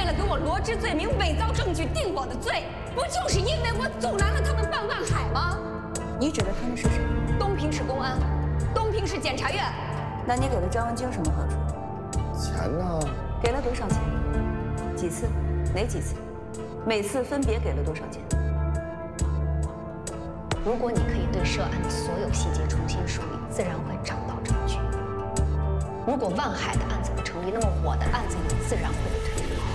了给我罗织罪名、伪造证据、定我的罪，不就是因为我阻拦了他们办万海吗？ 你指的他们是谁？ 东平市公安，东平市检察院。 那你给了张文京什么好处？ 钱呢？ 给了多少钱？几次？哪几次？每次分别给了多少钱？ 如果你可以对涉案的所有细节重新梳理，自然会找到证据。如果万海的案子不成立，那么我的案子也自然会被推翻。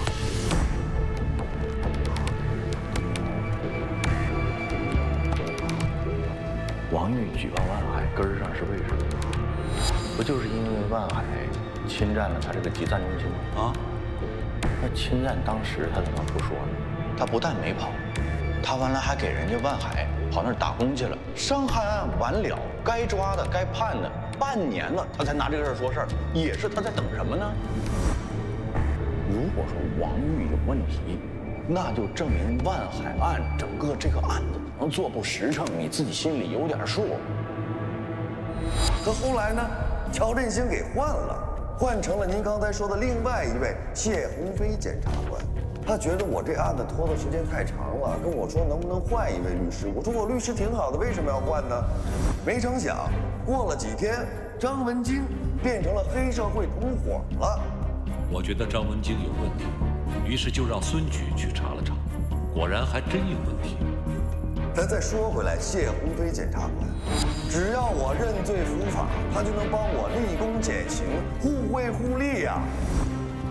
王玉举报万海根儿上是为什么？不就是因为万海侵占了他这个集散中心吗？啊？那侵占当时他怎么不说呢？ 他不但没跑，他完了还给人家万海跑那儿打工去了。伤害案完了，该抓的该判的，半年了他才拿这个事儿说事儿，也是他在等什么呢？如果说王玉有问题，那就证明万海案整个这个案子能做不实诚，你自己心里有点数。 可后来呢？乔振兴给换了，换成了您刚才说的另外一位谢鸿飞检察官。他觉得我这案子拖的时间太长了，跟我说能不能换一位律师。我说我律师挺好的，为什么要换呢？没成想，过了几天，张文京变成了黑社会同伙了。 我觉得张文京有问题，于是就让孙局去查了查，果然还真有问题。 咱再说回来，谢鸿飞检察官，只要我认罪伏法，他就能帮我立功减刑，互惠互利呀。